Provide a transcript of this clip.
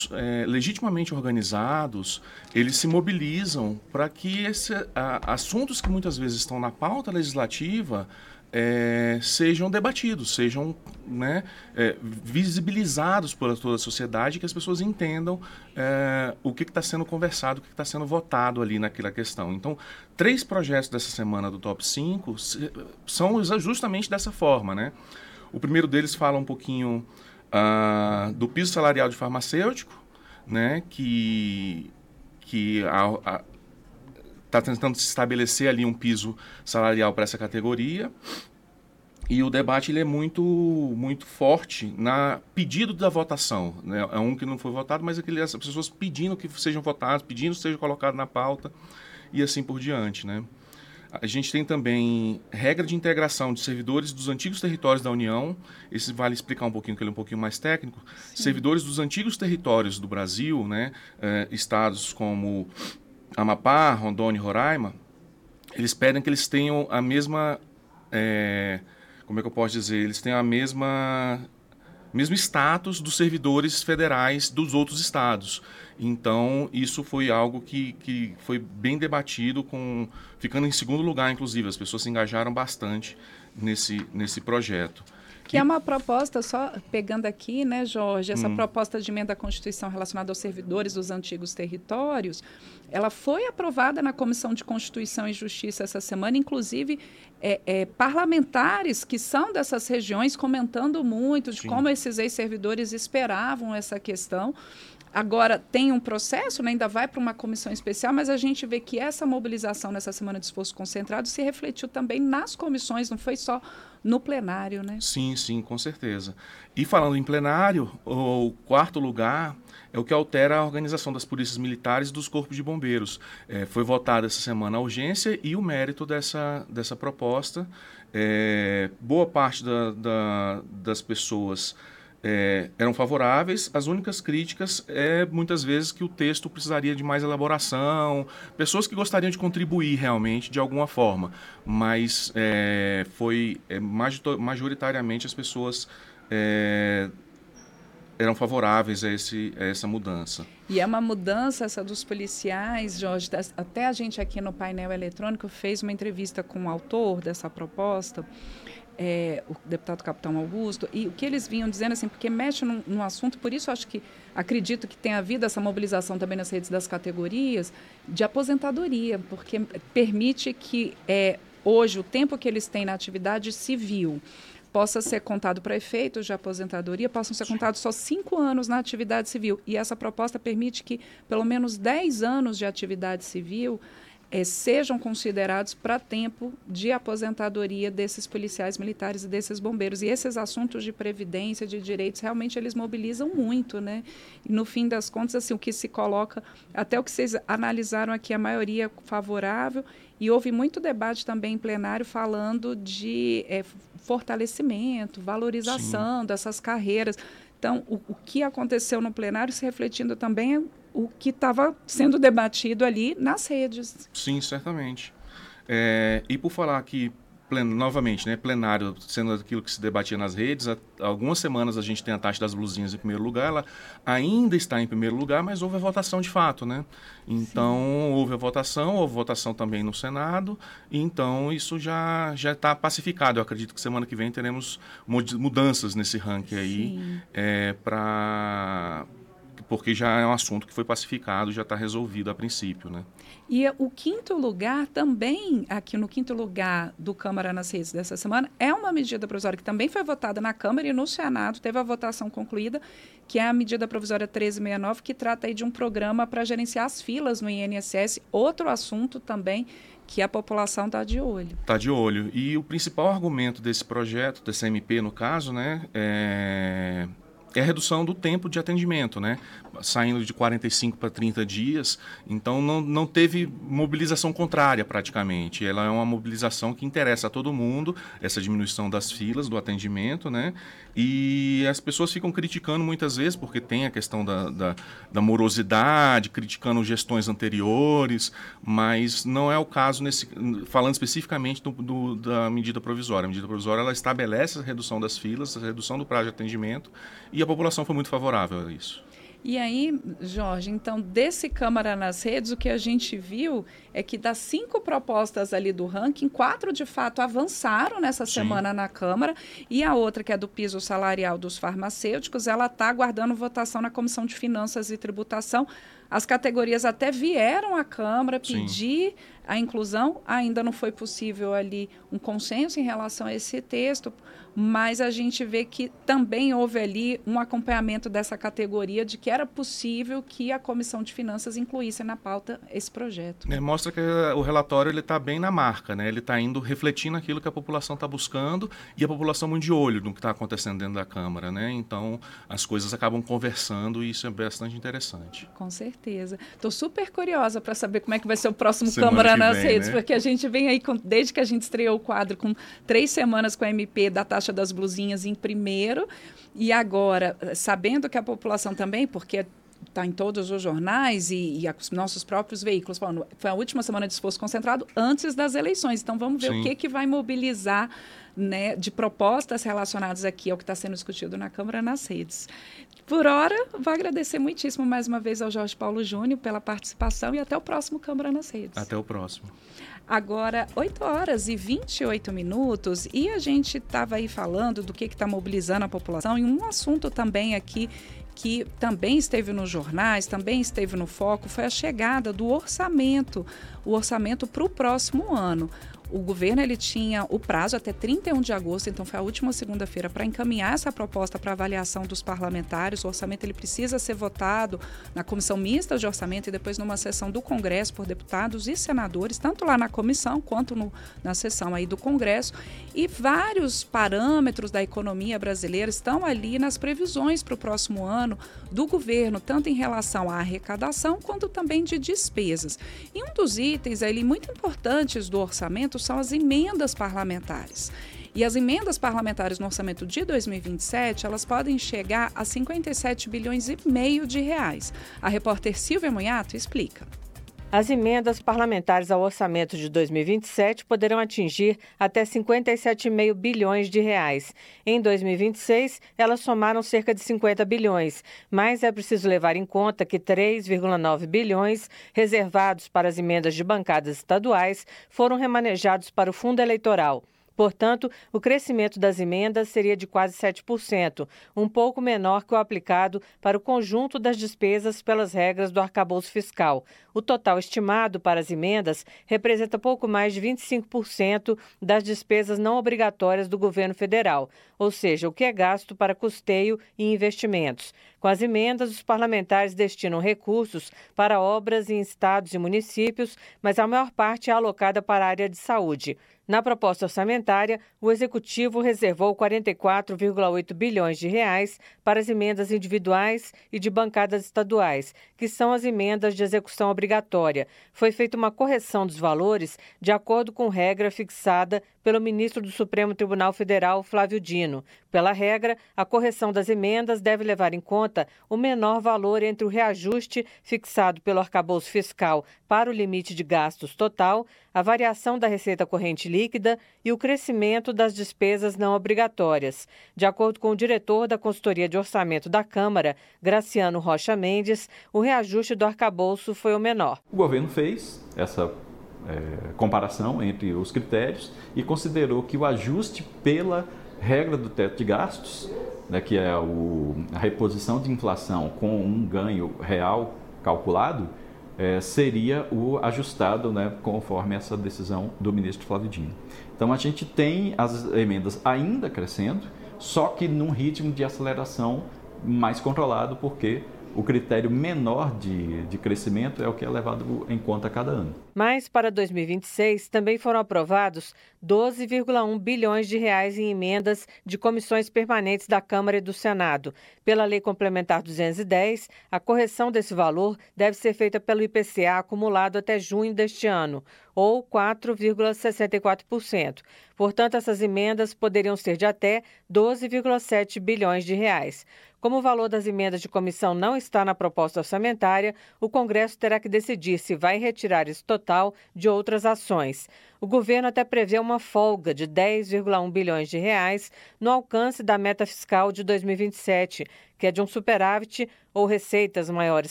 legitimamente organizados, eles se mobilizam para que assuntos que muitas vezes estão na pauta legislativa sejam debatidos, sejam, né, visibilizados por toda a sociedade, que as pessoas entendam o que está sendo conversado, o que está sendo votado ali naquela questão. Então, 3 projetos dessa semana do Top 5 são justamente dessa forma, né? O primeiro deles fala um pouquinho do piso salarial de farmacêutico, né, que está tentando se estabelecer ali um piso salarial para essa categoria. E o debate ele é muito forte na pedido da votação, né? É um que não foi votado, mas as pessoas pedindo que sejam votados, pedindo que seja colocado na pauta e assim por diante, né? A gente tem também regra de integração de servidores dos antigos territórios da União. Esse vale explicar um pouquinho, que ele é um pouquinho mais técnico. Sim. Servidores dos antigos territórios do Brasil, né, estados como Amapá, Rondônia e Roraima, eles pedem que eles tenham a mesma... como é que eu posso dizer? Eles têm a mesmo status dos servidores federais dos outros estados. Então, isso foi algo que foi bem debatido, ficando em segundo lugar, inclusive. As pessoas se engajaram bastante nesse projeto. Que é uma proposta, só pegando aqui, né, Jorge, essa proposta de emenda à Constituição relacionada aos servidores dos antigos territórios, ela foi aprovada na Comissão de Constituição e Justiça essa semana, inclusive parlamentares que são dessas regiões comentando muito de como esses ex-servidores esperavam essa questão. Agora, tem um processo, né, ainda vai para uma comissão especial, mas a gente vê que essa mobilização nessa semana de esforço concentrado se refletiu também nas comissões, não foi só no plenário, né? Sim, sim, com certeza. E falando em plenário, o quarto lugar é o que altera a organização das polícias militares e dos corpos de bombeiros. Foi votada essa semana a urgência e o mérito dessa proposta. Boa parte das pessoas eram favoráveis. As únicas críticas muitas vezes que o texto precisaria de mais elaboração, pessoas que gostariam de contribuir realmente de alguma forma, mas majoritariamente as pessoas eram favoráveis a essa mudança. E é uma mudança essa dos policiais, Jorge. Até a gente aqui no painel eletrônico fez uma entrevista com o autor dessa proposta, o deputado Capitão Augusto, e o que eles vinham dizendo, assim, porque mexe num assunto, por isso acredito que tenha havido essa mobilização também nas redes das categorias, de aposentadoria, porque permite que hoje o tempo que eles têm na atividade civil possa ser contado para efeitos de aposentadoria, possam ser contados só 5 anos na atividade civil. E essa proposta permite que pelo menos 10 anos de atividade civil sejam considerados para tempo de aposentadoria desses policiais militares e desses bombeiros. E esses assuntos de previdência, de direitos, realmente eles mobilizam muito, né? E no fim das contas, assim, o que se coloca, até o que vocês analisaram aqui, a maioria favorável, e houve muito debate também em plenário falando de fortalecimento, valorização dessas carreiras. Então, o que aconteceu no plenário se refletindo também o que estava sendo debatido ali nas redes. Sim, certamente. E por falar aqui, novamente, né, plenário sendo aquilo que se debatia nas redes, há algumas semanas a gente tem a taxa das blusinhas em primeiro lugar, ela ainda está em primeiro lugar, mas houve a votação de fato, né? Então, houve votação também no Senado, e então isso já está pacificado. Eu acredito que semana que vem teremos mudanças nesse ranking aí, porque já é um assunto que foi pacificado, já está resolvido a princípio, né? E o quinto lugar também, aqui no quinto lugar do Câmara nas redes dessa semana, é uma medida provisória que também foi votada na Câmara e no Senado, teve a votação concluída, que é a medida provisória 1369, que trata aí de um programa para gerenciar as filas no INSS, outro assunto também que a população está de olho. Está de olho. E o principal argumento desse projeto, desse MP no caso, né, é a redução do tempo de atendimento, né? Saindo de 45 para 30 dias, então não teve mobilização contrária praticamente. Ela é uma mobilização que interessa a todo mundo, essa diminuição das filas, do atendimento, né? E as pessoas ficam criticando muitas vezes, porque tem a questão da morosidade, criticando gestões anteriores, mas não é o caso, falando especificamente da medida provisória. A medida provisória ela estabelece a redução das filas, a redução do prazo de atendimento, e a população foi muito favorável a isso. E aí, Jorge, então, desse Câmara nas Redes, o que a gente viu é que das 5 propostas ali do ranking, 4 de fato avançaram nessa semana na Câmara, e a outra, que é do piso salarial dos farmacêuticos, ela está aguardando votação na Comissão de Finanças e Tributação. As categorias até vieram à Câmara pedir a inclusão, ainda não foi possível ali um consenso em relação a esse texto, mas a gente vê que também houve ali um acompanhamento dessa categoria de que era possível que a Comissão de Finanças incluísse na pauta esse projeto. Mostra que o relatório está bem na marca, né? Ele está indo refletindo aquilo que a população está buscando e a população muito de olho no que está acontecendo dentro da Câmara, né? Então, as coisas acabam conversando e isso é bastante interessante. Com certeza. Estou super curiosa para saber como é que vai ser o próximo Câmara nas Redes, né? Porque a gente vem aí, desde que a gente estreou o quadro, com 3 semanas com a MP da taxa das blusinhas em primeiro, e agora, sabendo que a população também, porque está em todos os jornais e os nossos próprios veículos falando, foi a última semana de esforço concentrado antes das eleições, então vamos ver o que vai mobilizar, né, de propostas relacionadas aqui ao que está sendo discutido na Câmara nas Redes. Por hora, vou agradecer muitíssimo mais uma vez ao Jorge Paulo Júnior pela participação e até o próximo Câmara nas Redes. Até o próximo. Agora, 8h28, e a gente estava aí falando do que está mobilizando a população, e um assunto também aqui que também esteve nos jornais, também esteve no foco, foi a chegada do orçamento, o orçamento para o próximo ano. O governo ele tinha o prazo até 31 de agosto, então foi a última segunda-feira, para encaminhar essa proposta para avaliação dos parlamentares. O orçamento ele precisa ser votado na Comissão Mista de Orçamento e depois numa sessão do Congresso por deputados e senadores, tanto lá na comissão quanto na sessão aí do Congresso. E vários parâmetros da economia brasileira estão ali nas previsões para o próximo ano do governo, tanto em relação à arrecadação quanto também de despesas. E um dos itens ali muito importantes do orçamento são as emendas parlamentares. E as emendas parlamentares no orçamento de 2027, elas podem chegar a 57 bilhões e meio de reais. A repórter Silvia Munhato explica. As emendas parlamentares ao orçamento de 2027 poderão atingir até 57,5 bilhões de reais. Em 2026, elas somaram cerca de 50 bilhões, mas é preciso levar em conta que 3,9 bilhões reservados para as emendas de bancadas estaduais foram remanejados para o fundo eleitoral. Portanto, o crescimento das emendas seria de quase 7%, um pouco menor que o aplicado para o conjunto das despesas pelas regras do arcabouço fiscal. O total estimado para as emendas representa pouco mais de 25% das despesas não obrigatórias do governo federal, ou seja, o que é gasto para custeio e investimentos. Com as emendas, os parlamentares destinam recursos para obras em estados e municípios, mas a maior parte é alocada para a área de saúde. Na proposta orçamentária, o Executivo reservou 44,8 bilhões de reais para as emendas individuais e de bancadas estaduais, que são as emendas de execução obrigatória. Foi feita uma correção dos valores de acordo com regra fixada pelo ministro do Supremo Tribunal Federal, Flávio Dino. Pela regra, a correção das emendas deve levar em conta o menor valor entre o reajuste fixado pelo arcabouço fiscal para o limite de gastos total, a variação da receita corrente líquida e o crescimento das despesas não obrigatórias. De acordo com o diretor da Consultoria de Orçamento da Câmara, Graciano Rocha Mendes, o reajuste do arcabouço foi o menor. O governo fez essa comparação entre os critérios e considerou que o ajuste pela regra do teto de gastos, né, que é a reposição de inflação com um ganho real calculado, seria o ajustado, né, conforme essa decisão do ministro Flávio Dino. Então a gente tem as emendas ainda crescendo, só que num ritmo de aceleração mais controlado, porque o critério menor de crescimento é o que é levado em conta a cada ano. Mas para 2026 também foram aprovados 12,1 bilhões de reais em emendas de comissões permanentes da Câmara e do Senado. Pela Lei Complementar 210, a correção desse valor deve ser feita pelo IPCA acumulado até junho deste ano, ou 4,64%. Portanto, essas emendas poderiam ser de até 12,7 bilhões de reais. Como o valor das emendas de comissão não está na proposta orçamentária, o Congresso terá que decidir se vai retirar esse total de outras ações. O governo até prevê uma folga de 10,1 bilhões de reais no alcance da meta fiscal de 2027, que é de um superávit ou receitas maiores